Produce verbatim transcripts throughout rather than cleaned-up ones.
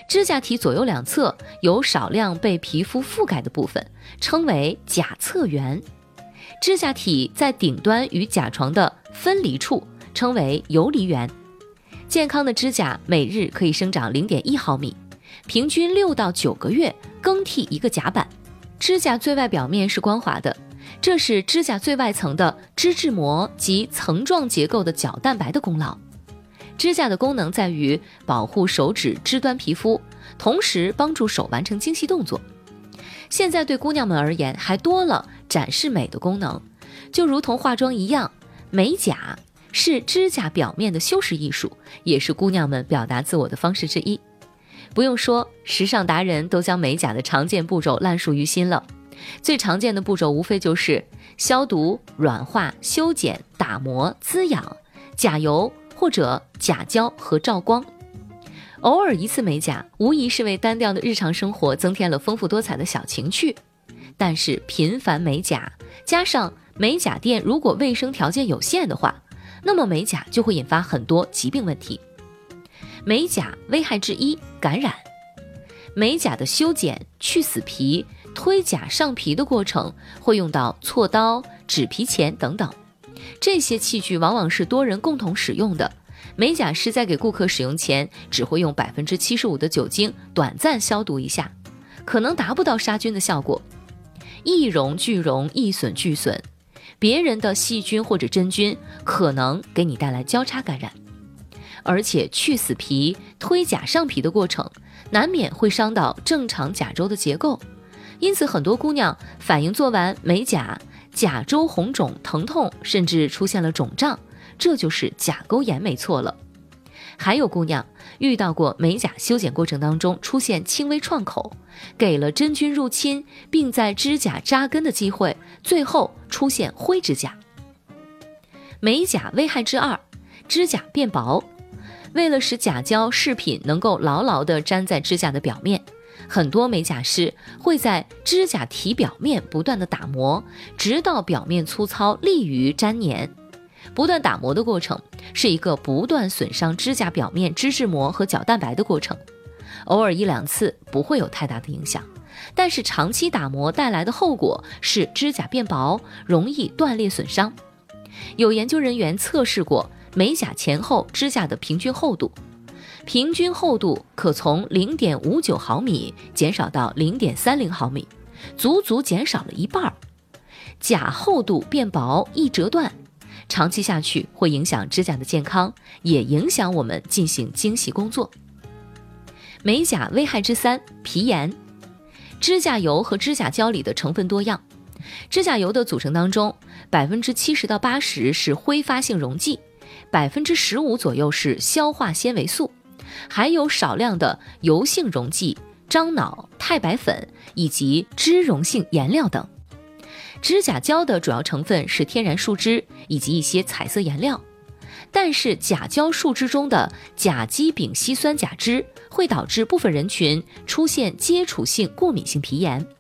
指甲体左右两侧有少量被皮肤覆盖的部分，称为甲侧缘。指甲体在顶端与甲床的分离处，称为游离缘。健康的指甲每日可以生长 零点一毫米，平均六到九个月更替一个甲板。指甲最外表面是光滑的，这是指甲最外层的脂质膜及层状结构的角蛋白的功劳。指甲的功能在于保护手指肢端皮肤，同时帮助手完成精细动作。现在对姑娘们而言，还多了展示美的功能，就如同化妆一样，美甲是指甲表面的修饰艺术，也是姑娘们表达自我的方式之一。不用说，时尚达人都将美甲的常见步骤烂熟于心了。最常见的步骤无非就是消毒、软化、修剪、打磨、滋养、甲油或者甲胶和照光。偶尔一次美甲，无疑是为单调的日常生活增添了丰富多彩的小情趣。但是频繁美甲，加上美甲店如果卫生条件有限的话，那么美甲就会引发很多疾病问题。美甲危害之一，感染。美甲的修剪、去死皮、推甲上皮的过程会用到锉刀、纸皮钳等等，这些器具往往是多人共同使用的。美甲师在给顾客使用前，只会用 百分之七十五 的酒精短暂消毒一下，可能达不到杀菌的效果。一荣俱荣，一损俱损，别人的细菌或者真菌可能给你带来交叉感染。而且去死皮、推甲上皮的过程，难免会伤到正常甲周的结构，因此很多姑娘反映做完美甲，甲周红肿、疼痛，甚至出现了肿胀，这就是甲沟炎没错了。还有姑娘遇到过美甲修剪过程当中出现轻微创口，给了真菌入侵并在指甲扎根的机会，最后出现灰指甲。美甲危害之二，指甲变薄。为了使甲胶饰品能够牢牢地粘在指甲的表面，很多美甲师会在指甲体表面不断地打磨，直到表面粗糙利于粘黏。不断打磨的过程是一个不断损伤指甲表面脂质膜和角蛋白的过程，偶尔一两次不会有太大的影响，但是长期打磨带来的后果是指甲变薄，容易断裂损伤。有研究人员测试过美甲前后指甲的平均厚度，平均厚度可从 零点五九毫米减少到 零点三零毫米，足足减少了一半。甲厚度变薄易折断，长期下去会影响指甲的健康，也影响我们进行精细工作。美甲危害之三，皮炎。指甲油和指甲胶里的成分多样，指甲油的组成当中 百分之七十到八十 是挥发性溶剂， 百分之十五 左右是消化纤维素，还有少量的油性溶剂、樟脑、太白粉以及脂溶性颜料等。指甲胶的主要成分是天然树脂以及一些彩色颜料，但是甲胶树脂中的甲基丙烯酸甲酯会导致部分人群出现接触性过敏性皮炎。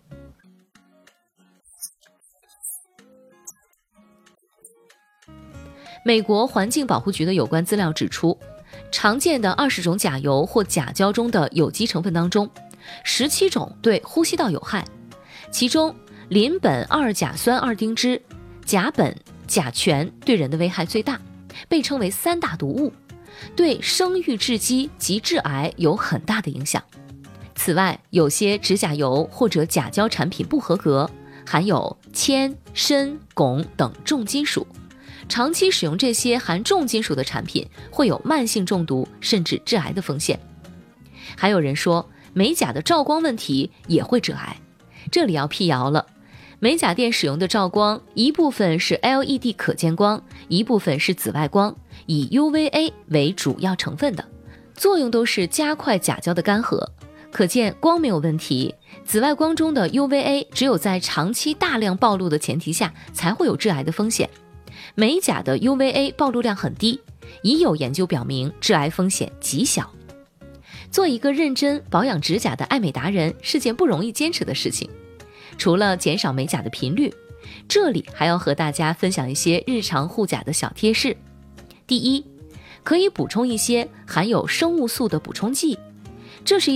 美国环境保护局的有关资料指出，常见的二十种甲油或甲胶中的有机成分当中，十七种对呼吸道有害，其中邻苯二甲酸二丁酯、甲苯、甲醛对人的危害最大，被称为三大毒物，对生育致畸及致癌有很大的影响。此外，有些指甲油或者甲胶产品不合格，含有铅、砷、汞等重金属，长期使用这些含重金属的产品会有慢性中毒甚至致癌的风险。还有人说美甲的照光问题也会致癌，这里要辟谣了。美甲店使用的照光一部分是 L E D 可见光，一部分是紫外光，以 U V A 为主要成分的，作用都是加快甲胶的干涸。可见光没有问题，紫外光中的 U V A 只有在长期大量暴露的前提下才会有致癌的风险。美甲的 U V A 暴露量很低，已有研究表明致癌风险极小。做一个认真保养指甲的爱美达人是件不容易坚持的事情。除了减少美甲的频率，这里还要和大家分享一些日常护甲的小贴士。第一，可以补充一些含有生物素的补充剂，这是一